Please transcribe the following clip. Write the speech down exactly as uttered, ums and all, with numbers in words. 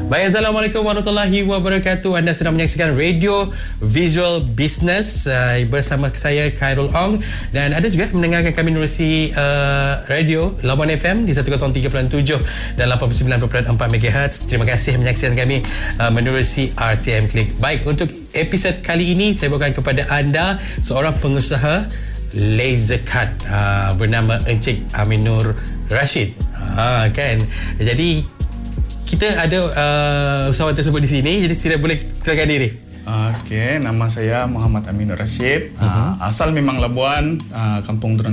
Baik, Assalamualaikum warahmatullahi wabarakatuh. Anda sedang menyaksikan Radio Visual Business uh, bersama saya Khairul Ong, dan ada juga mendengarkan kami menerusi uh, radio Labuan F M di seratus tiga puluh tujuh dan lapan puluh sembilan perpuluhan empat megahertz. Terima kasih menyaksikan kami uh, menerusi R T M Click. Baik, untuk episod kali ini saya bawakan kepada anda seorang pengusaha laser cut uh, bernama Encik Aminur Rashid. Ha, kan? Jadi kita ada uh, usahawan tersebut di sini, jadi sila boleh kenalkan diri. Okey, nama saya Muhammad Aminur Rashid. Uh-huh. Uh, asal memang Labuan, uh, Kampung Duran